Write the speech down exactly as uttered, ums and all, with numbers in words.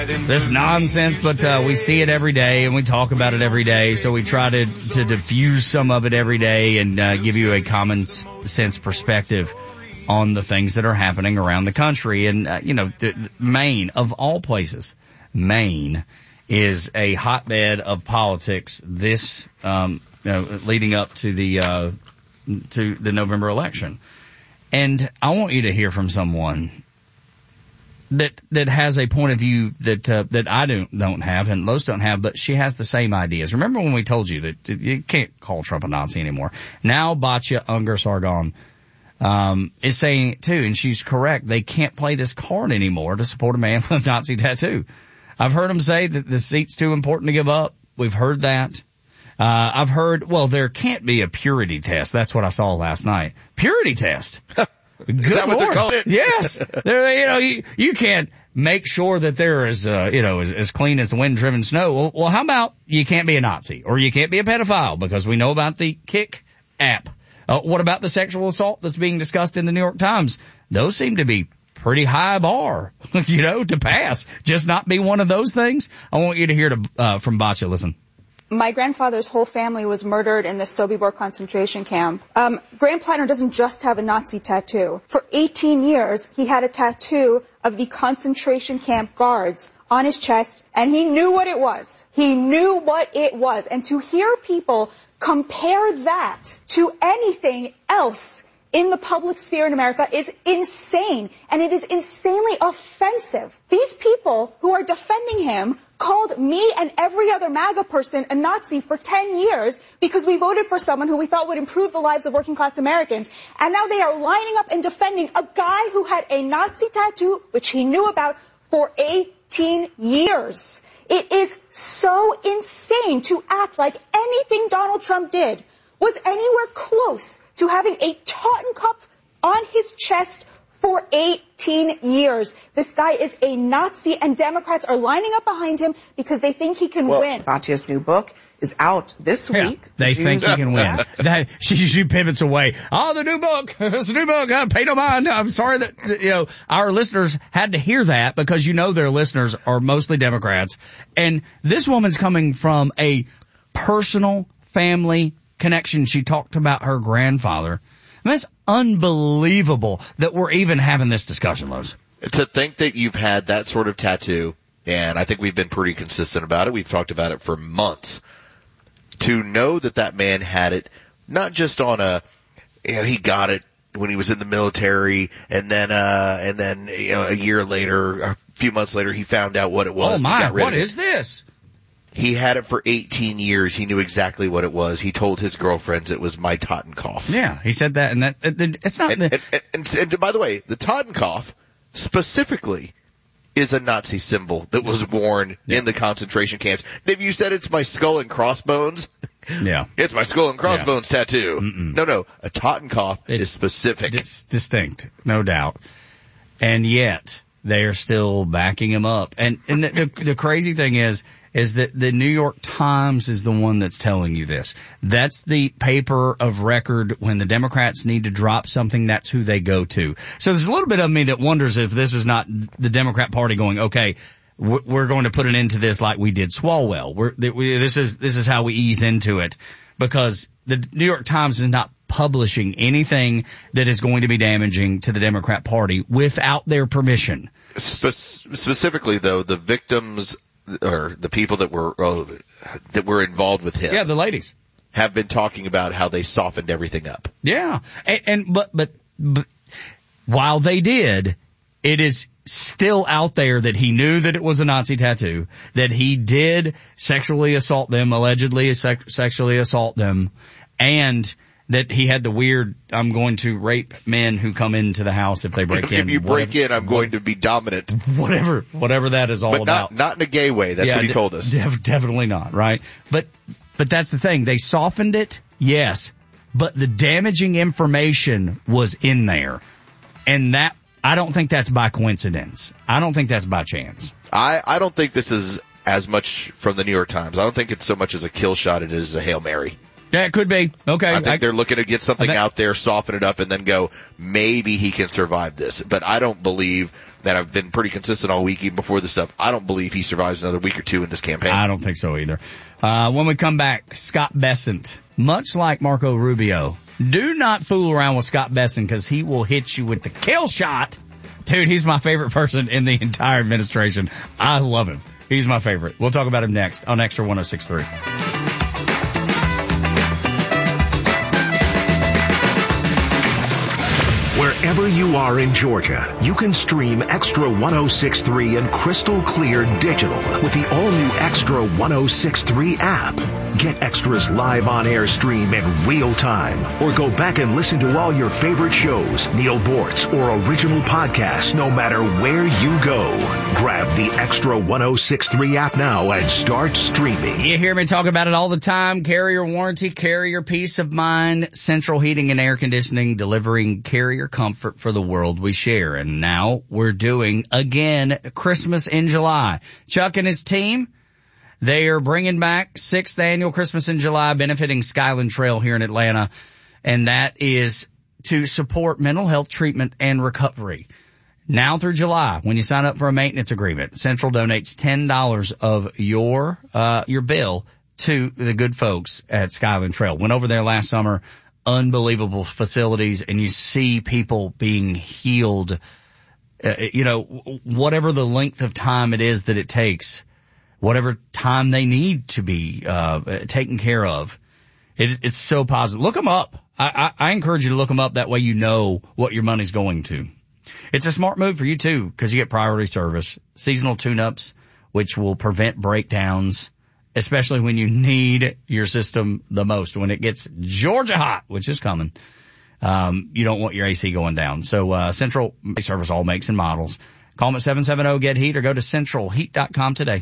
this nonsense, but uh, we see it every day and we talk about it every day. So we try to, to diffuse some of it every day and uh, give you a common sense perspective on the things that are happening around the country. And, uh, you know, the, the Maine, of all places, Maine is a hotbed of politics this, um, you know, leading up to the, uh, to the November election. And I want you to hear from someone that, that has a point of view that, uh, that I don't, don't have and most don't have, but she has the same ideas. Remember when we told you that you can't call Trump a Nazi anymore? Now Batya Ungar-Sargon Um, is saying it too, and she's correct. They can't play this card anymore to support a man with a Nazi tattoo. I've heard them say that the seat's too important to give up. We've heard that. Uh, I've heard, well, there can't be a purity test. That's what I saw last night. Purity test. Good Is that what Lord. they're calling it? Yes. They're, you know, you, you can't make sure that they're as, uh, you know, as, as clean as the wind-driven snow. Well, well, how about you can't be a Nazi or you can't be a pedophile because we know about the Kick app. Uh, what about the sexual assault that's being discussed in the New York Times? Those seem to be pretty high bar, you know, to pass. Just not be one of those things. I want you to hear to, uh, from Batya. Listen. My grandfather's whole family was murdered in the Sobibor concentration camp. Um, Grant Plattner doesn't just have a Nazi tattoo. For eighteen years, he had a tattoo of the concentration camp guards on his chest, and he knew what it was. He knew what it was. And to hear people compare that to anything else in the public sphere in America is insane, and it is insanely offensive. These people who are defending him called me and every other MAGA person a Nazi for ten years because we voted for someone who we thought would improve the lives of working class Americans, and now they are lining up and defending a guy who had a Nazi tattoo, which he knew about, for eighteen years. It is so insane to act like anything Donald Trump did was anywhere close to having a Totenkopf on his chest for eighteen years. This guy is a Nazi, and Democrats are lining up behind him because they think he can well, win. Batya's new book is out this yeah, week. They June. think he can win. That, she, she pivots away. Oh, the new book. It's a new book. Uh, pay no mind. I'm sorry that, you know, our listeners had to hear that because you know their listeners are mostly Democrats. And this woman's coming from a personal family connection. She talked about her grandfather. And that's unbelievable that we're even having this discussion, Lowe's. To think that you've had that sort of tattoo, and I think we've been pretty consistent about it. We've talked about it for months. To know that that man had it, not just on a, you know, he got it when he was in the military, and then, uh, and then, you know, a year later, a few months later, he found out what it was. Oh my, got rid what of it. is this? He had it for eighteen years. He knew exactly what it was. He told his girlfriends it was my Totenkopf. Yeah, he said that, and that, it, it's not and, the... and, and, and, and by the way, the Totenkopf specifically is a Nazi symbol that was worn yeah. in the concentration camps. If you said it's my skull and crossbones, yeah, it's my skull and crossbones yeah. tattoo. Mm-mm. No, no, a Totenkopf it's is specific. It's distinct, no doubt. And yet, they are still backing him up. And, and the, the, the crazy thing is, is that the New York Times is the one that's telling you this. That's the paper of record. When the Democrats need to drop something, that's who they go to. So there's a little bit of me that wonders if this is not the Democrat Party going, okay, we're going to put an end to this like we did Swalwell. We're, this is, this is how we ease into it. Because the New York Times is not publishing anything that is going to be damaging to the Democrat Party without their permission. Spe- specifically, though, the victims or the people that were uh, that were involved with him, yeah, the ladies, have been talking about how they softened everything up. Yeah, and, and but, but but while they did, it is still out there that he knew that it was a Nazi tattoo, that he did sexually assault them, allegedly sex- sexually assault them, and that he had the weird, I'm going to rape men who come into the house if they break if, in. If you break whatever, in, I'm going to be dominant. Whatever, whatever that is all but not, about. Not in a gay way. That's yeah, what he told us. Def- definitely not, right? But, but that's the thing. They softened it, yes, but the damaging information was in there. And that, I don't think that's by coincidence. I don't think that's by chance. I, I don't think this is as much from the New York Times. I don't think it's so much as a kill shot as it is a Hail Mary. Yeah, it could be. Okay. I think I, they're looking to get something think, out there, soften it up, and then go, maybe he can survive this. But I don't believe that. I've been pretty consistent all week, even before this stuff. I don't believe he survives another week or two in this campaign. I don't think so either. Uh, when we come back, Scott Bessent, much like Marco Rubio, do not fool around with Scott Bessent because he will hit you with the kill shot. Dude, he's my favorite person in the entire administration. I love him. He's my favorite. We'll talk about him next on Extra one oh six point three. Wherever you are in Georgia, you can stream Extra one oh six point three and Crystal Clear Digital with the all-new Extra one oh six point three app. Get Extra's live on-air stream in real time, or go back and listen to all your favorite shows, Neil Bortz, or original podcasts, no matter where you go. Grab the Extra one oh six point three app now and start streaming. You hear me talk about it all the time. Carrier warranty, carrier peace of mind, central heating and air conditioning, delivering carrier comfort for the world we share. And now we're doing, again, Christmas in July. Chuck and his team, they are bringing back sixth annual Christmas in July, benefiting Skyland Trail here in Atlanta. And that is to support mental health treatment and recovery. Now through July, when you sign up for a maintenance agreement, Central donates ten dollars of your, uh, your bill to the good folks at Skyland Trail. Went over there last summer. Unbelievable facilities, and you see people being healed, uh, you know, whatever the length of time it is that it takes, whatever time they need to be uh taken care of. It, it's so positive. Look them up. I, I, I encourage you to look them up. That way you know what your money's going to. It's a smart move for you, too, because you get priority service, seasonal tune-ups, which will prevent breakdowns, especially when you need your system the most. When it gets Georgia hot, which is coming, um, you don't want your A C going down. So, uh, Central service all makes and models. Call them at seven seven zero, get heat or go to central heat dot com today.